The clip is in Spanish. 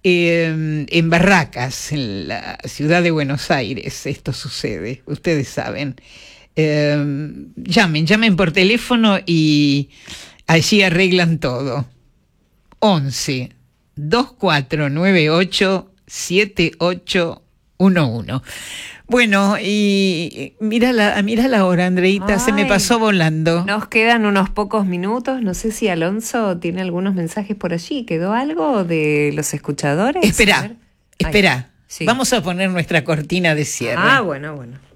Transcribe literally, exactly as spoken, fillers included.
Eh, en Barracas, en la ciudad de Buenos Aires, esto sucede, ustedes saben. Eh, llamen, llamen por teléfono y allí arreglan todo. once, dos cuatro nueve ocho, siete ocho uno uno. Bueno, y mira la, mira la hora, Andreita, Ay, se me pasó volando. Nos quedan unos pocos minutos. No sé si Alonso tiene algunos mensajes por allí. ¿Quedó algo de los escuchadores? Espera, espera. Sí. Vamos a poner nuestra cortina de cierre. Ah, bueno, bueno.